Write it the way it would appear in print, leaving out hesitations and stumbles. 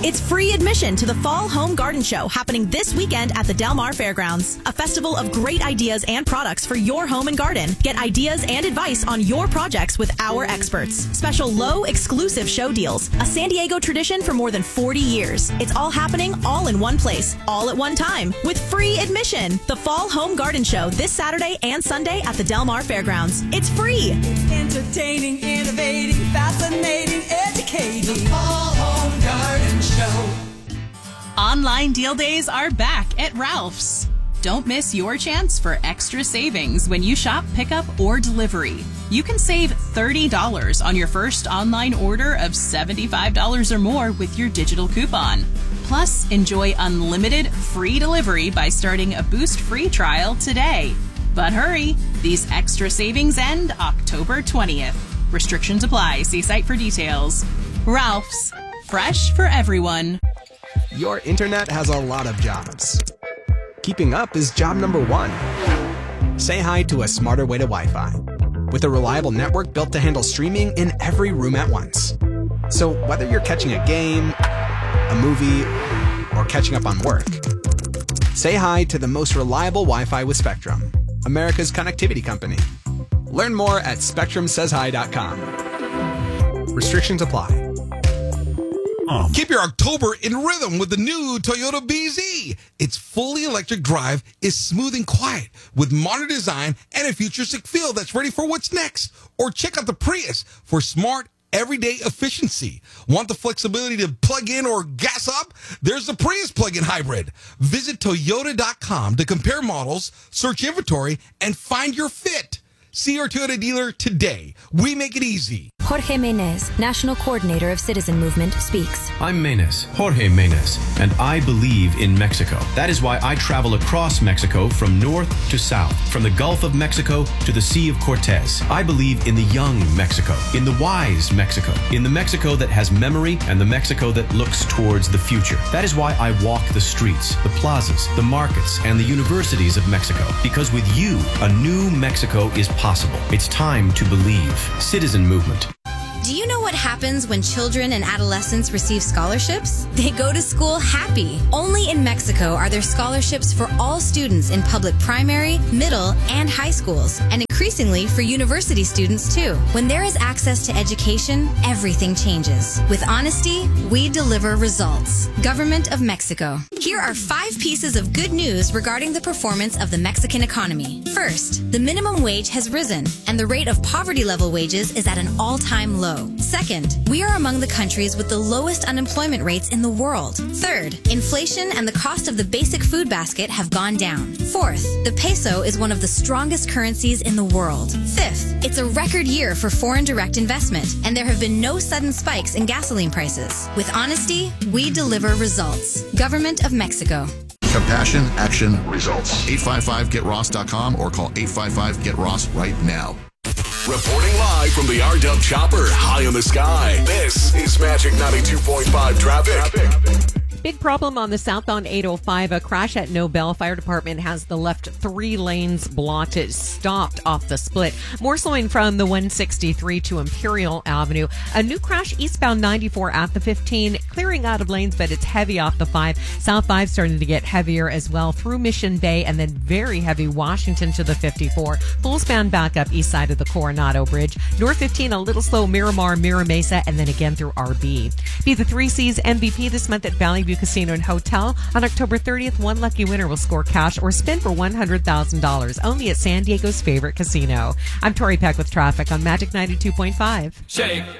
It's free admission to the Fall Home Garden Show happening this weekend at the Del Mar Fairgrounds. A festival of great ideas and products for your home and garden. Get ideas and advice on your projects with our experts. Special low exclusive show deals. A San Diego tradition for more than 40 years. It's all happening all in one place, all at one time, with free admission. The Fall Home Garden Show this Saturday and Sunday at the Del Mar Fairgrounds. It's free. Entertaining, innovating, fascinating, educating. The Fall Home Garden Show. Online deal days are back at Ralph's. Don't miss your chance for extra savings when you shop pickup or delivery. You can save $30 on your first online order of $75 or more with your digital coupon. Plus, enjoy unlimited free delivery by starting a Boost free trial today. But hurry, these extra savings end October 20th. Restrictions apply. See site for details. Ralph's. Fresh for everyone. Your internet has a lot of jobs. Keeping up is job number one. Say hi to a smarter way to Wi-Fi. With a reliable network built to handle streaming in every room at once. So whether you're catching a game, a movie, or catching up on work, say hi to the most reliable Wi-Fi with Spectrum, America's connectivity company. Learn more at SpectrumSaysHi.com. Restrictions apply. Keep your October in rhythm with the new Toyota BZ. Its fully electric drive is smooth and quiet with modern design and a futuristic feel that's ready for what's next. Or check out the Prius for smart everyday efficiency. Want the flexibility to plug in or gas up? There's the Prius plug-in hybrid. Visit Toyota.com to compare models, search inventory, and find your fit. See your Toyota dealer today. We make it easy. Jorge Menez, National Coordinator of Citizen Movement, speaks. I'm Menez, Jorge Menez, and I believe in Mexico. That is why I travel across Mexico from north to south, from the Gulf of Mexico to the Sea of Cortez. I believe in the young Mexico, in the wise Mexico, in the Mexico that has memory and the Mexico that looks towards the future. That is why I walk the streets, the plazas, the markets, and the universities of Mexico. Because with you, a new Mexico is possible. It's time to believe. Citizen Movement. Do you know what happens when children and adolescents receive scholarships? They go to school happy. Only in Mexico are there scholarships for all students in public primary, middle, and high schools, and increasingly for university students too. When there is access to education, everything changes. With honesty, we deliver results. Government of Mexico. Here are 5 pieces of good news regarding the performance of the Mexican economy. First, the minimum wage has risen, and the rate of poverty level wages is at an all-time low. Second, we are among the countries with the lowest unemployment rates in the world. Third, inflation and the cost of the basic food basket have gone down. Fourth, the peso is one of the strongest currencies in the world. Fifth, it's a record year for foreign direct investment, and there have been no sudden spikes in gasoline prices. With honesty, we deliver results. Government of Mexico. Compassion, action, results. 855-GET-ROSS.com or call 855-GET-ROSS right now. Reporting live from the RW Chopper, high in the sky. This is Magic 92.5 traffic. Big problem on the southbound 805. A crash at Nobel. Fire department has the left 3 lanes blocked. It stopped off the split. More slowing from the 163 to Imperial Avenue. A new crash eastbound 94 at the 15. Clearing out of lanes, but it's heavy off the 5. South 5 starting to get heavier as well through Mission Bay, and then very heavy Washington to the 54. Full span back up east side of the Coronado Bridge. North 15 a little slow Miramar, Mira Mesa, and then again through RB. Be the 3 C's MVP this month at Valley View Casino and Hotel. On October 30th, one lucky winner will score cash or spin for $100,000 only at San Diego's favorite casino. I'm Tori Peck with traffic on Magic 92.5. Shake,